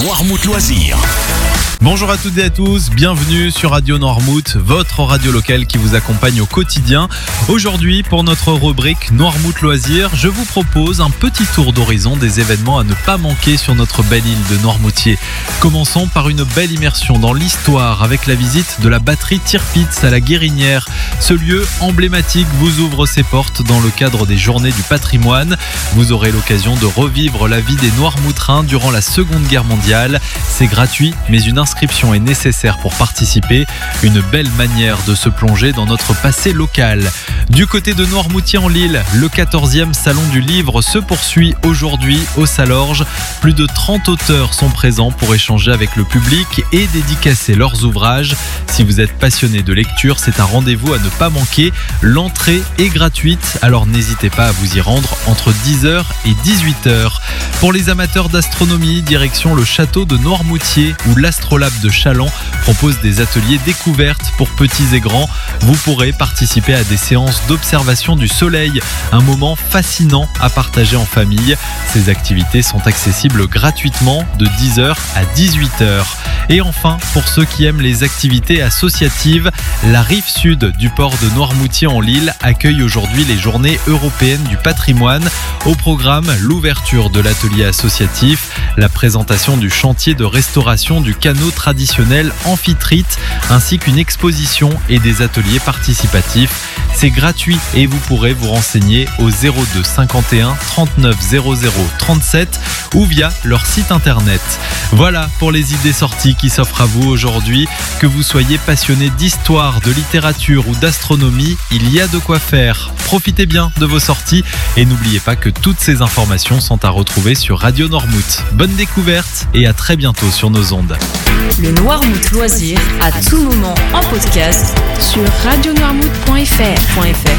Noirmout Loisirs. Bonjour à toutes et à tous, bienvenue sur Radio Noirmout, votre radio locale qui vous accompagne au quotidien. Aujourd'hui, pour notre rubrique Noirmout Loisirs, je vous propose un petit tour d'horizon des événements à ne pas manquer sur notre belle île de Noirmoutier. Commençons par une belle immersion dans l'histoire avec la visite de la batterie Tirpitz à la Guérinière. Ce lieu emblématique vous ouvre ses portes dans le cadre des Journées du patrimoine. Vous aurez l'occasion de revivre la vie des Noirmoutrins durant la Seconde Guerre mondiale. C'est gratuit, mais une inscription est nécessaire pour participer. Une belle manière de se plonger dans notre passé local. Du côté de Noirmoutier-en-l'Île, le 14e Salon du Livre se poursuit aujourd'hui au Salorge. Plus de 30 auteurs sont présents pour échanger avec le public et dédicacer leurs ouvrages. Si vous êtes passionné de lecture, c'est un rendez-vous à ne pas manquer. L'entrée est gratuite, alors n'hésitez pas à vous y rendre entre 10h et 18h. Pour les amateurs d'astronomie, direction le château de Noirmoutier où l'Astrolabe de Chaland propose des ateliers découvertes pour petits et grands. Vous pourrez participer à des séances d'observation du soleil, un moment fascinant à partager en famille. Ces activités sont accessibles gratuitement de 10h à 18h. Et enfin, pour ceux qui aiment les activités associatives, la rive sud du port de Noirmoutier-en-l'Île accueille aujourd'hui les Journées européennes du patrimoine. Au programme, l'ouverture de l'atelier associatif, la présentation du chantier de restauration du canot traditionnel Amphitrite, ainsi qu'une exposition et des ateliers participatifs. C'est gratuit et vous pourrez vous renseigner au 02 51 39 00 37 ou via leur site internet. Voilà pour les idées sorties qui s'offrent à vous aujourd'hui. Que vous soyez passionné d'histoire, de littérature ou d'astronomie, il y a de quoi faire. Profitez bien de vos sorties et n'oubliez pas que toutes ces informations sont à retrouver sur Radio Noirmout. Bonne découverte et à très bientôt sur nos ondes. Le Noirmout Loisirs à tout moment en podcast sur radionoirmout.fr.